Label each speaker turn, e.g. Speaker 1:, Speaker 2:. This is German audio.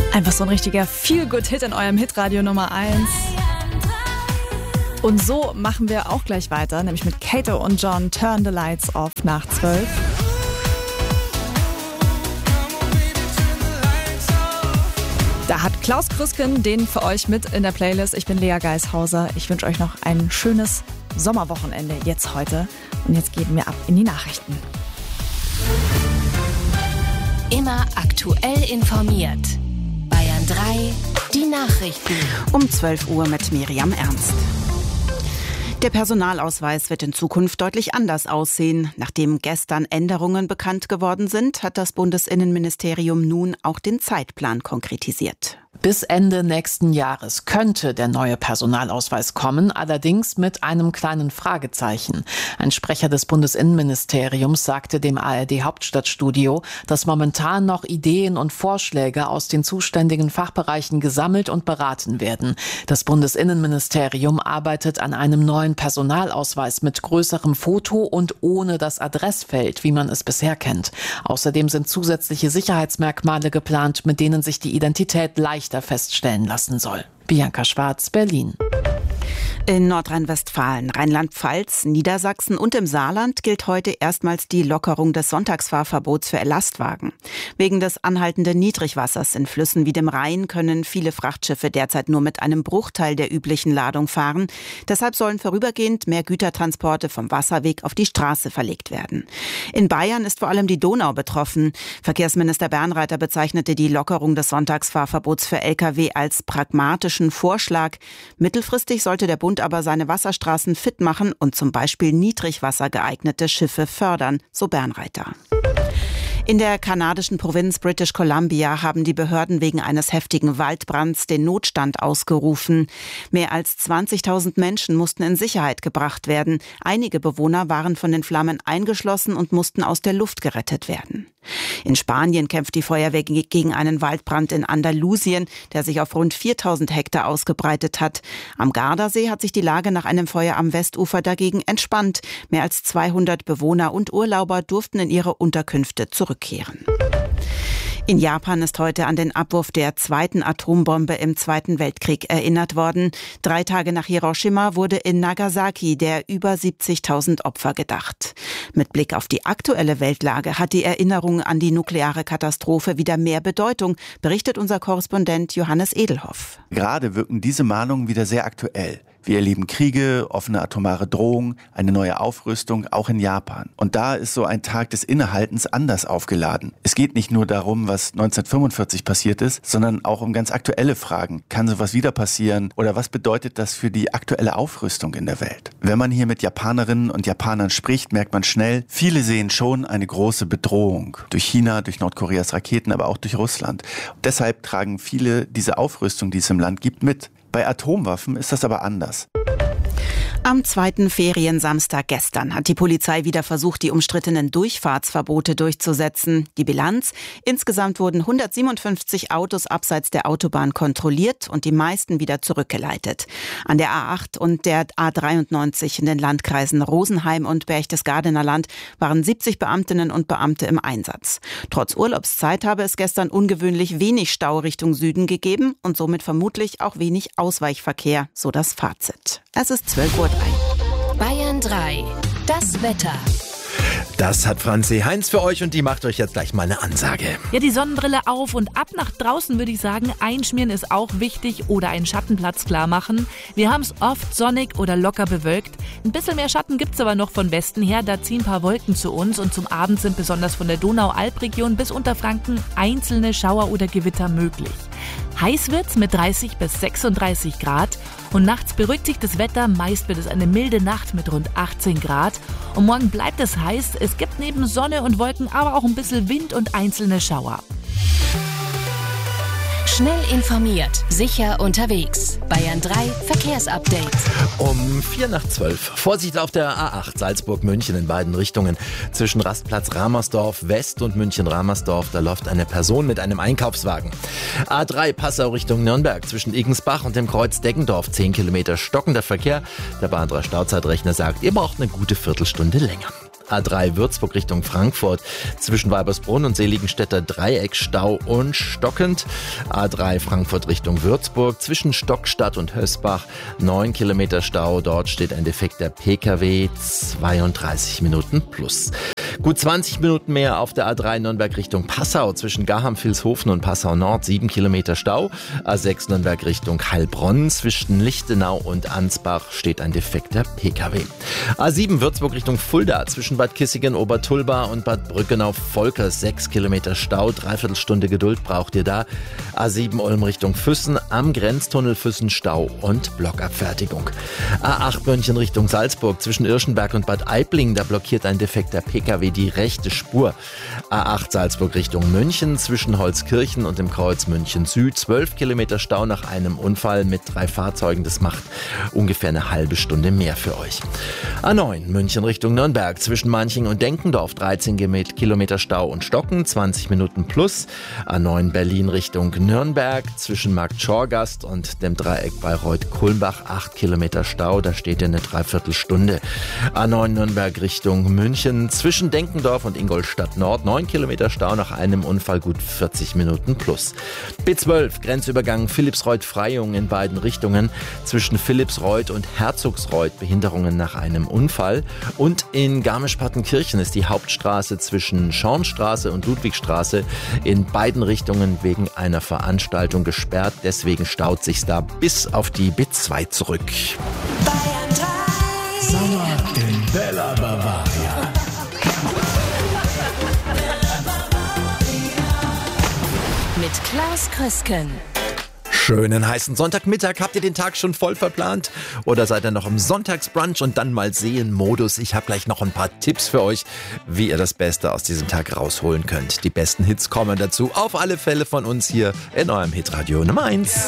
Speaker 1: Einfach so ein richtiger Feel-Good-Hit in eurem Hitradio Nummer 1. Und so machen wir auch gleich weiter, nämlich mit Kato und John, Turn the Lights Off nach 12. Da hat Klaus Krüsken den für euch mit in der Playlist. Ich bin Lea Geishauser. Ich wünsche euch noch ein schönes Sommerwochenende jetzt heute. Und jetzt geben wir ab in die Nachrichten.
Speaker 2: Immer aktuell informiert. Bayern 3, die Nachrichten.
Speaker 3: Um 12 Uhr mit Miriam Ernst. Der Personalausweis wird in Zukunft deutlich anders aussehen. Nachdem gestern Änderungen bekannt geworden sind, hat das Bundesinnenministerium nun auch den Zeitplan konkretisiert.
Speaker 4: Bis Ende nächsten Jahres könnte der neue Personalausweis kommen, allerdings mit einem kleinen Fragezeichen. Ein Sprecher des Bundesinnenministeriums sagte dem ARD-Hauptstadtstudio, dass momentan noch Ideen und Vorschläge aus den zuständigen Fachbereichen gesammelt und beraten werden. Das Bundesinnenministerium arbeitet an einem neuen Personalausweis mit größerem Foto und ohne das Adressfeld, wie man es bisher kennt. Außerdem sind zusätzliche Sicherheitsmerkmale geplant, mit denen sich die Identität leichter feststellen lassen soll. Bianca Schwarz, Berlin.
Speaker 3: In Nordrhein-Westfalen, Rheinland-Pfalz, Niedersachsen und im Saarland gilt heute erstmals die Lockerung des Sonntagsfahrverbots für Lastwagen. Wegen des anhaltenden Niedrigwassers in Flüssen wie dem Rhein können viele Frachtschiffe derzeit nur mit einem Bruchteil der üblichen Ladung fahren. Deshalb sollen vorübergehend mehr Gütertransporte vom Wasserweg auf die Straße verlegt werden. In Bayern ist vor allem die Donau betroffen. Verkehrsminister Bernreiter bezeichnete die Lockerung des Sonntagsfahrverbots für Lkw als pragmatischen Vorschlag. Mittelfristig sollte der Bund aber seine Wasserstraßen fit machen und zum Beispiel niedrigwassergeeignete Schiffe fördern, so Bernreiter. In der kanadischen Provinz British Columbia haben die Behörden wegen eines heftigen Waldbrands den Notstand ausgerufen. Mehr als 20.000 Menschen mussten in Sicherheit gebracht werden. Einige Bewohner waren von den Flammen eingeschlossen und mussten aus der Luft gerettet werden. In Spanien kämpft die Feuerwehr gegen einen Waldbrand in Andalusien, der sich auf rund 4.000 Hektar ausgebreitet hat. Am Gardasee hat sich die Lage nach einem Feuer am Westufer dagegen entspannt. Mehr als 200 Bewohner und Urlauber durften in ihre Unterkünfte zurückkehren. In Japan ist heute an den Abwurf der zweiten Atombombe im Zweiten Weltkrieg erinnert worden. 3 Tage nach Hiroshima wurde in Nagasaki der über 70.000 Opfer gedacht. Mit Blick auf die aktuelle Weltlage hat die Erinnerung an die nukleare Katastrophe wieder mehr Bedeutung, berichtet unser Korrespondent Johannes Edelhoff.
Speaker 5: Gerade wirken diese Mahnungen wieder sehr aktuell. Wir erleben Kriege, offene atomare Drohungen, eine neue Aufrüstung, auch in Japan. Und da ist so ein Tag des Innehaltens anders aufgeladen. Es geht nicht nur darum, was 1945 passiert ist, sondern auch um ganz aktuelle Fragen. Kann sowas wieder passieren? Oder was bedeutet das für die aktuelle Aufrüstung in der Welt? Wenn man hier mit Japanerinnen und Japanern spricht, merkt man schnell, viele sehen schon eine große Bedrohung. Durch China, durch Nordkoreas Raketen, aber auch durch Russland. Und deshalb tragen viele diese Aufrüstung, die es im Land gibt, mit. Bei Atomwaffen ist das aber anders.
Speaker 3: Am zweiten Feriensamstag gestern hat die Polizei wieder versucht, die umstrittenen Durchfahrtsverbote durchzusetzen. Die Bilanz: Insgesamt wurden 157 Autos abseits der Autobahn kontrolliert und die meisten wieder zurückgeleitet. An der A8 und der A93 in den Landkreisen Rosenheim und Berchtesgadener Land waren 70 Beamtinnen und Beamte im Einsatz. Trotz Urlaubszeit habe es gestern ungewöhnlich wenig Stau Richtung Süden gegeben und somit vermutlich auch wenig Ausweichverkehr, so das Fazit. Es ist 12:03 Uhr.
Speaker 2: Bayern 3, das Wetter.
Speaker 6: Das hat Franzi Heinz für euch und die macht euch jetzt gleich mal eine Ansage.
Speaker 1: Ja, die Sonnenbrille auf und ab nach draußen, würde ich sagen. Einschmieren ist auch wichtig oder einen Schattenplatz klar machen. Wir haben es oft sonnig oder locker bewölkt. Ein bisschen mehr Schatten gibt es aber noch von Westen her. Da ziehen ein paar Wolken zu uns und zum Abend sind besonders von der Donau-Alp-Region bis Unterfranken einzelne Schauer oder Gewitter möglich. Heiß wird's mit 30 bis 36 Grad und nachts beruhigt sich das Wetter. Meist wird es eine milde Nacht mit rund 18 Grad. Und morgen bleibt es heiß. Es gibt neben Sonne und Wolken aber auch ein bisschen Wind und einzelne Schauer.
Speaker 2: Schnell informiert, sicher unterwegs. Bayern 3 Verkehrsupdate.
Speaker 6: Um 11:04. Vorsicht auf der A8 Salzburg-München in beiden Richtungen. Zwischen Rastplatz Ramersdorf West und München-Ramersdorf, da läuft eine Person mit einem Einkaufswagen. A3 Passau Richtung Nürnberg. Zwischen Igensbach und dem Kreuz Deggendorf 10 Kilometer stockender Verkehr. Der Bahn 3 Stauzeitrechner sagt, ihr braucht eine gute Viertelstunde länger. A3 Würzburg Richtung Frankfurt. Zwischen Weibersbrunn und Seligenstädter Dreieck Stau und stockend. A3 Frankfurt Richtung Würzburg. Zwischen Stockstadt und Hösbach 9 Kilometer Stau. Dort steht ein defekter Pkw. 32 Minuten plus. Gut 20 Minuten mehr auf der A3 Nürnberg Richtung Passau. Zwischen Garham-Vilshofen und Passau Nord 7 Kilometer Stau. A6 Nürnberg Richtung Heilbronn. Zwischen Lichtenau und Ansbach steht ein defekter Pkw. A7 Würzburg Richtung Fulda. Zwischen Bad Kissingen, Obertulba und Bad Brückenau-Volkers 6 Kilometer Stau. Dreiviertelstunde Geduld braucht ihr da. A7 Ulm Richtung Füssen. Am Grenztunnel Füssen Stau und Blockabfertigung. A8 München Richtung Salzburg. Zwischen Irschenberg und Bad Aibling. Da blockiert ein defekter Pkw die rechte Spur. A8 Salzburg Richtung München. Zwischen Holzkirchen und dem Kreuz München Süd. 12 Kilometer Stau nach einem Unfall mit 3 Fahrzeugen. Das macht ungefähr eine halbe Stunde mehr für euch. A9 München Richtung Nürnberg. Zwischen Manching und Denkendorf 13 Kilometer Stau und Stocken. 20 Minuten plus. A9 Berlin Richtung Nürnberg. Zwischen Markt Schorgast und dem Dreieck Bayreuth-Kulmbach 8 Kilometer Stau. Da steht ihr eine Dreiviertelstunde. A9 Nürnberg Richtung München. Zwischen Denkendorf und Ingolstadt Nord 9 Kilometer Stau nach einem Unfall, gut 40 Minuten plus. B12 Grenzübergang Philippsreuth-Freyung in beiden Richtungen. Zwischen Philippsreuth und Herzogsreuth Behinderungen nach einem Unfall. Und in Garmisch-Partenkirchen ist die Hauptstraße zwischen Schornstraße und Ludwigstraße in beiden Richtungen wegen einer Veranstaltung gesperrt. Deswegen staut sich's da bis auf die B2 zurück.
Speaker 7: Sommer in Bella Bavaria.
Speaker 2: Mit Klaus Krüsken.
Speaker 6: Schönen heißen Sonntagmittag. Habt ihr den Tag schon voll verplant? Oder seid ihr noch im Sonntagsbrunch und dann mal sehen Modus? Ich habe gleich noch ein paar Tipps für euch, wie ihr das Beste aus diesem Tag rausholen könnt. Die besten Hits kommen dazu. Auf alle Fälle von uns hier in eurem Hitradio Nummer 1.